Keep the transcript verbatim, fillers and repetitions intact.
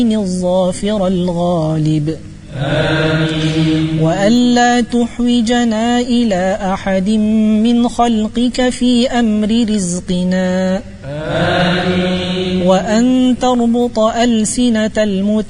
الظافر الغالب. آمين. وألا تحوجنا إلى أحد من خلقك في أمر رزقنا. آمين. وأن تربط ألسنة المتقين